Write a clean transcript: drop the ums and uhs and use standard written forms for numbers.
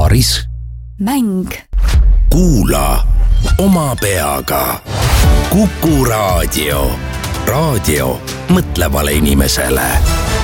baaris. Mäng. Kuula oma peaga. Kuku Raadio. Raadio mõtlevale inimesele.